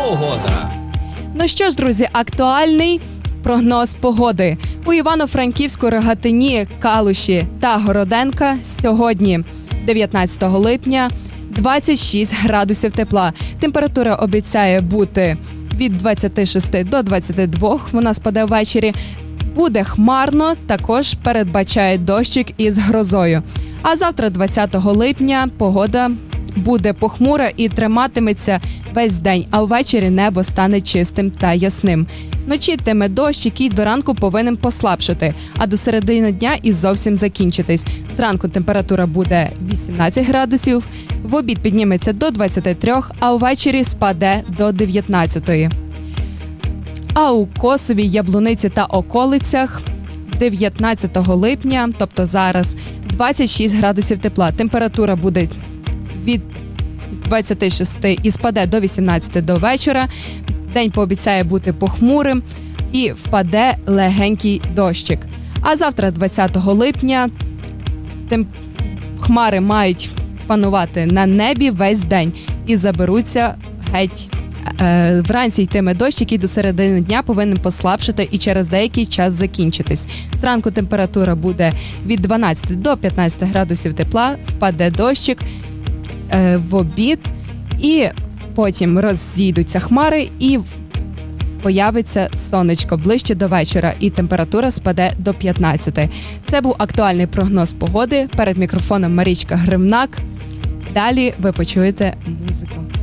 погода. Ну що ж, друзі, актуальний прогноз погоди. У Івано-Франківську, Рогатині, Калуші та Городенка сьогодні, 19 липня, 26 градусів тепла. Температура обіцяє бути від 26 до 22, вона спаде ввечері. Буде хмарно, також передбачає дощик із грозою. А завтра, 20 липня, погода буде похмура і триматиметься весь день, а ввечері небо стане чистим та ясним. Вночі йтиме дощ, який до ранку повинен послабшати, а до середини дня і зовсім закінчитись. Зранку температура буде 18 градусів, в обід підніметься до 23, а ввечері спаде до 19. А у Косові, Яблуниці та околицях 19 липня, тобто зараз, 26 градусів тепла. Температура буде від 26 і спаде до 18 до вечора. День пообіцяє бути похмурим і впаде легенький дощик. А завтра, 20 липня, хмари мають панувати на небі весь день і заберуться геть. Вранці йтиме дощ, який до середини дня повинен послабшити і через деякий час закінчитись. Зранку температура буде від 12 до 15 градусів тепла, впаде дощик в обід, і потім розійдуться хмари і появиться сонечко ближче до вечора, і температура спаде до 15. Це був актуальний прогноз погоди. Перед мікрофоном Марічка Гримнак. Далі ви почуєте музику.